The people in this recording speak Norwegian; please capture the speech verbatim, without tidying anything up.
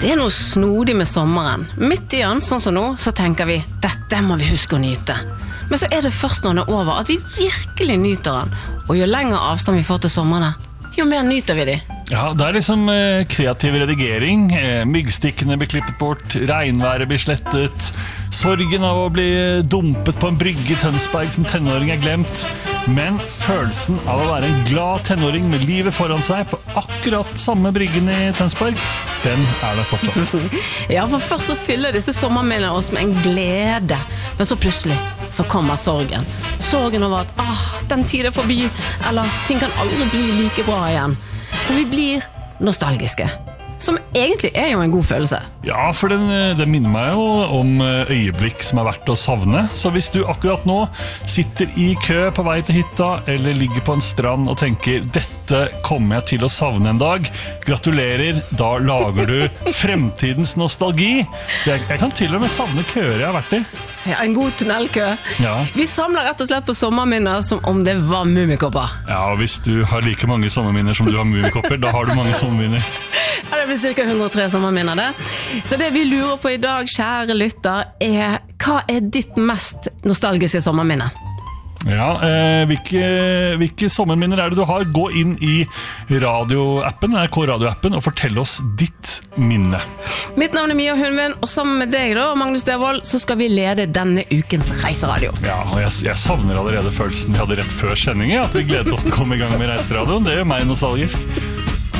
Det er noe snodig med sommeren. Midt i den, sånn som nå, så tenker vi, dette må vi huske å nyte. Men så er det først når den er over at vi virkelig nyter den. Og jo lenger avstand vi får til sommerne, jo mer nyter vi de. Ja, det er liksom eh, kreativ redigering. Eh, myggstikkene blir klippet bort, regnværet blir slettet, sorgen av å bli dumpet på en brygge i Tønsberg som tenåring er glemt. Men følelsen av å være en glad tenåring med livet foran seg på akkurat samme bryggen i Tønsberg, den er det fortsatt. Ja, for først så fyller disse sommerminnene oss med en glede, men så plutselig så kommer sorgen. Sorgen over at ah, den tid er forbi, eller ting kan aldri bli like bra igjen. For vi blir nostalgiske, som egentlig er jo en god følelse. Ja, for den, den minner meg jo om øyeblikk som er verdt å savne. Så hvis du akkurat nå sitter i kø på vei til hytta, eller ligger på en strand og tenker, dette kommer jeg til å savne en dag, gratulerer, da lager du fremtidens nostalgi. Jeg, jeg kan til og med savne køer jeg har vært i. Ja, en god tunnelkø. Ja. Vi samler rett og slett på sommerminner som om det var mumikopper. Ja, og hvis du har like mange sommerminner som du har mumikopper, da har du mange sommerminner. Ja, det blir cirka hundre og tre sommerminner det. Så det vi lurer på i dag, kjære lytter, er hva er ditt mest nostalgiske sommerminne? Ja, eh, hvilke, hvilke sommerminner er det du har? Gå inn i radioappen, N R K radioappen, og fortell oss ditt minne. Mitt navn er Mia Hundvin, og sammen med deg da, Magnus Devold, så skal vi lede denne ukens reiseradio. Ja, og jeg, jeg savner allerede følelsen vi hadde rett før sendingen, at vi gledet oss til å komme i gang med reiseradioen. Det gjør meg nostalgisk.